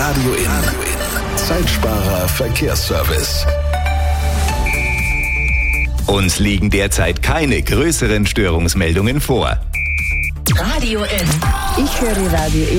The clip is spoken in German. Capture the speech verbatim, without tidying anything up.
Radio In. Zeitsparer Verkehrsservice. Uns liegen derzeit keine größeren Störungsmeldungen vor. Radio In. Ich höre Radio In.